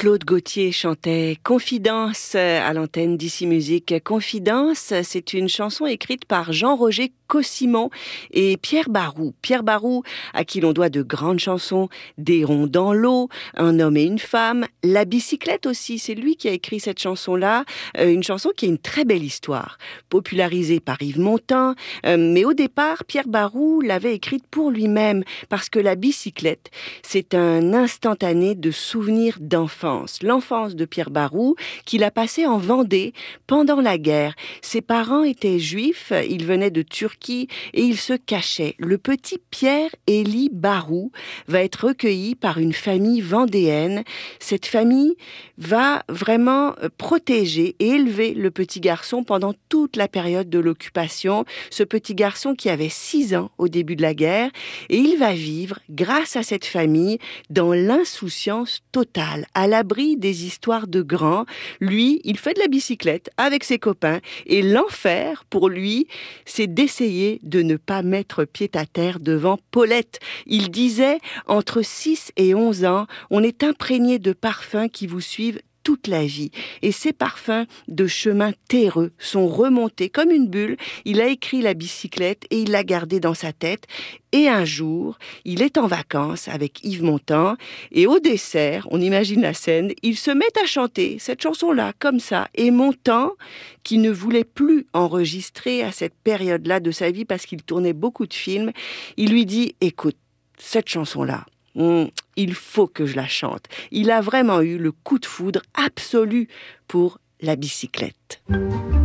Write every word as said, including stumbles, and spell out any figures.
Claude Gauthier chantait Confidence à l'antenne d'Ici Musique. Confidence, c'est une chanson écrite par Jean-Roger Cossimon et Pierre Barou. Pierre Barou, à qui l'on doit de grandes chansons, Des ronds dans l'eau, Un homme et une femme, La bicyclette aussi, c'est lui qui a écrit cette chanson-là, euh, une chanson qui a une très belle histoire, popularisée par Yves Montand, euh, mais au départ, Pierre Barou l'avait écrite pour lui-même, parce que La bicyclette, c'est un instantané de souvenirs d'enfance. L'enfance de Pierre Barou, qu'il a passé en Vendée pendant la guerre. Ses parents étaient juifs, ils venaient de Turquie et ils se cachaient. Le petit Pierre-Élie Barou va être recueilli par une famille vendéenne. Cette famille va vraiment protéger et élever le petit garçon pendant toute la période de l'occupation. Ce petit garçon qui avait six ans au début de la guerre, et il va vivre, grâce à cette famille, dans l'insouciance totale, à l'abri des histoires de grands. Lui, il fait de la bicyclette avec ses copains, et l'enfer, pour lui, c'est d'essayer de ne pas mettre pied à terre devant Paulette. Il disait, entre six et onze ans, on est imprégné de parfums qui vous suivent toute la vie. Et ces parfums de chemins terreux sont remontés comme une bulle. Il a écrit La bicyclette et il l'a gardé dans sa tête. Et un jour, il est en vacances avec Yves Montand et au dessert, on imagine la scène, ils se mettent à chanter cette chanson-là, comme ça. Et Montand, qui ne voulait plus enregistrer à cette période-là de sa vie parce qu'il tournait beaucoup de films, il lui dit, écoute, cette chanson-là, Mmh, il faut que je la chante. Il a vraiment eu le coup de foudre absolu pour La bicyclette.